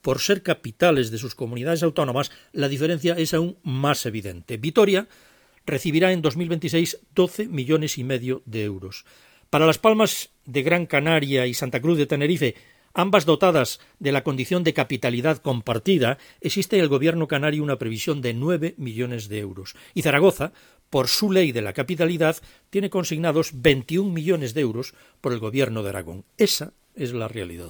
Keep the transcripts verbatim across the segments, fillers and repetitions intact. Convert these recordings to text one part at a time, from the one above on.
por ser capitales de sus comunidades autónomas, la diferencia es aún más evidente. Vitoria recibirá en dos mil veintiséis doce millones y medio de euros. Para Las Palmas de Gran Canaria y Santa Cruz de Tenerife, ambas dotadas de la condición de capitalidad compartida, existe en el gobierno canario una previsión de nueve millones de euros. Y Zaragoza, por su ley de la capitalidad, tiene consignados veintiún millones de euros por el gobierno de Aragón. Esa es la realidad.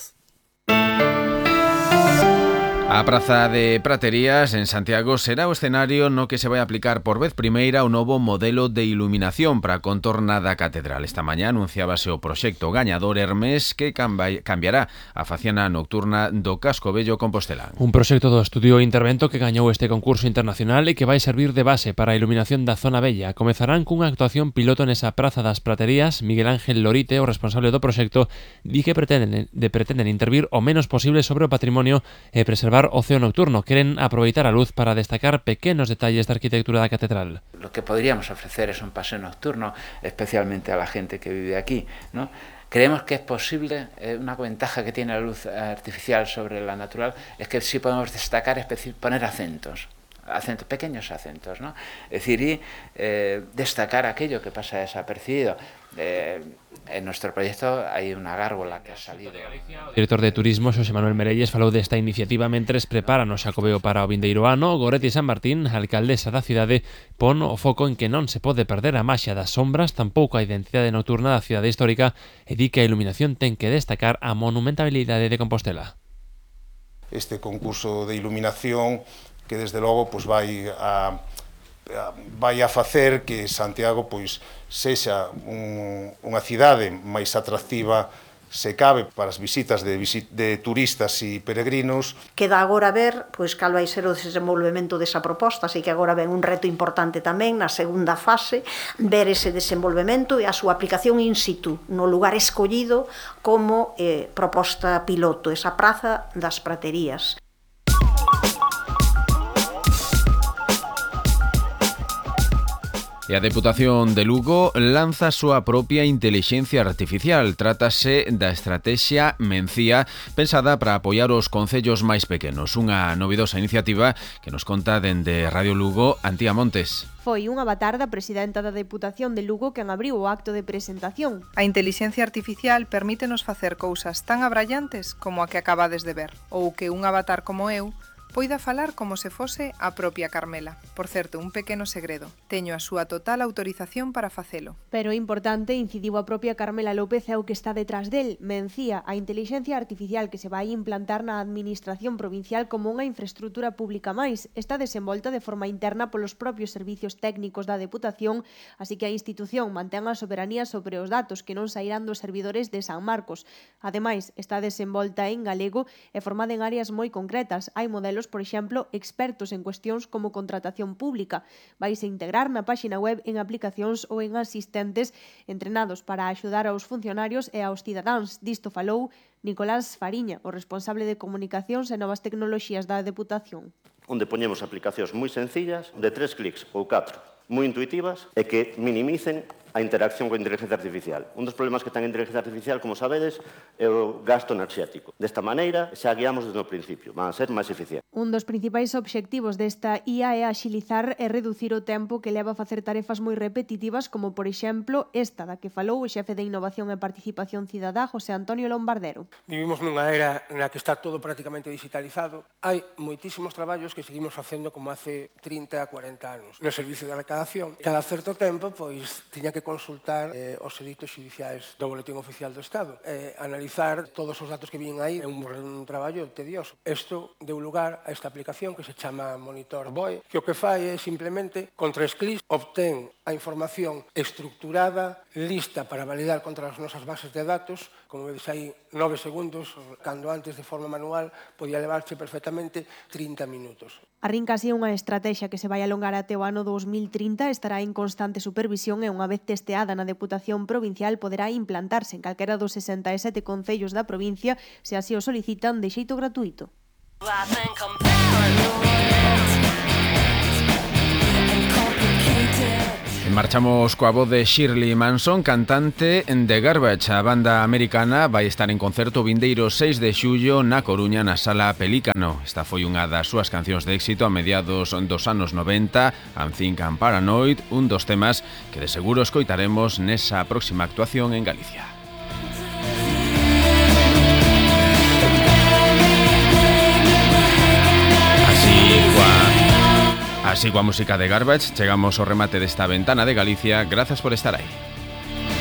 A Praza de Praterías, en Santiago, será o escenario no que se vai aplicar por vez primeira o novo modelo de iluminación para a contorna da catedral. Esta mañá anunciábase o proxecto gañador Hermes que cambiará a faciana nocturna do Casco Vello Compostelán. Un proxecto do estudio Intervento que gañou este concurso internacional e que vai servir de base para a iluminación da zona bella. Comezarán cunha actuación piloto nesa Praza das Praterías. Miguel Ángel Lorite, o responsable do proxecto, di que pretenden, de pretenden intervir o menos posible sobre o patrimonio e preservar ocio nocturno. Quieren aproveitar a luz para destacar pequenos detalles da arquitectura da catedral. Lo que podríamos ofrecer es un paseo nocturno, especialmente a la gente que vive aquí, ¿no? Creemos que es posible, eh, una ventaja que tiene la luz artificial sobre la natural es que sí podemos destacar, poner acentos. Acentos, pequeños acentos, ¿no? Es decir, y eh, destacar aquello que pasa desapercibido. Eh, en nuestro proyecto hay una gárgola que ha salido. O director de Turismo, Xosé Manuel Merelles, falou desta iniciativa mentres preparan o Xacobeo para o vindeiro ano. Goretti San Martín, a alcaldesa da cidade, pon o foco en que non se pode perder a maxia das sombras, tampouco a identidade nocturna da cidade histórica, e di que a iluminación ten que destacar a monumentalidade de Compostela. Este concurso de iluminación que desde logo pois vai a, a vai a facer que Santiago pois sexa un, unha cidade máis atractiva se cabe para as visitas de, de turistas e peregrinos. Queda agora ver pois cal vai ser o desenvolvemento desa proposta, así que agora ven un reto importante tamén na segunda fase, ver ese desenvolvemento e a súa aplicación in situ, no lugar escollido como eh, proposta piloto, esa Praza das Praterías. E a Deputación de Lugo lanza a súa propia intelixencia artificial. Trátase da estrategia Mencía, pensada para apoiar os concellos máis pequenos. Unha novidosa iniciativa que nos conta dende Radio Lugo, Antía Montes. Foi unha avatar da presidenta da Deputación de Lugo quen abriu o acto de presentación. A intelixencia artificial permítenos facer cousas tan abrallantes como a que acabades de ver, ou que un avatar como eu poida falar como se fose a propia Carmela. Por certo, un pequeno segredo. Teño a súa total autorización para facelo. Pero é importante, incidiu a propia Carmela López e o que está detrás del. Mencía a intelixencia artificial que se vai implantar na administración provincial como unha infraestrutura pública máis. Está desenvolta de forma interna polos propios servicios técnicos da Deputación, así que a institución mantén a soberanía sobre os datos que non sairán dos servidores de San Marcos. Ademais, está desenvolta en galego e formada en áreas moi concretas. Hai modelos, por exemplo, expertos en cuestións como contratación pública. Vaise integrar na páxina web en aplicacións ou en asistentes entrenados para axudar aos funcionarios e aos cidadáns. Disto falou Nicolás Fariña, o responsable de comunicacións e novas tecnoloxías da Deputación. Onde poñemos aplicacións moi sencillas, de tres clics ou catro, moi intuitivas e que minimicen a interacción coa inteligencia artificial. Un dos problemas que ten a inteligencia artificial, como sabedes, é o gasto enerxético. Desta maneira, xa guiamos desde o principio, van a ser máis eficientes. Un dos principais obxectivos desta I A é axilizar e reducir o tempo que leva a facer tarefas moi repetitivas, como, por exemplo, esta da que falou o xefe de Innovación e Participación Cidadá, José Antonio Lombardero. Vivimos nunha era na que está todo prácticamente digitalizado. Hai moitísimos traballos que seguimos facendo como hace trinta a cuarenta anos. No servicio de recadación, cada certo tempo, pois, tiña que consultar eh, os editos xudiciais do Boletín Oficial do Estado. Eh, analizar todos os datos que viñen aí é un, un traballo tedioso. Isto deu lugar a esta aplicación que se chama Monitor B O E, que o que fai é simplemente, con tres clics, obtén a información estructurada, lista para validar contra as nosas bases de datos. Como vedes aí, nove segundos, cando antes de forma manual podía levarse perfectamente trinta minutos. Arrinca así unha estrategia que se vai alongar até o ano dos mil trinta, estará en constante supervisión e unha vez testeada na Deputación Provincial poderá implantarse en calquera dos sesenta e sete concellos da provincia se así o solicitan de xeito gratuito. Marchamos coa voz de Shirley Manson, cantante de Garbage. A banda americana vai estar en concerto vindeiro seis de xullo na Coruña na Sala Pelícano. Esta foi unha das súas cancións de éxito a mediados dos anos noventa, I'm Think I'm Paranoid, un dos temas que de seguro escoitaremos nesa próxima actuación en Galicia. Así coa música de Garbage chegamos ao remate desta ventana de Galicia. Grazas por estar aí.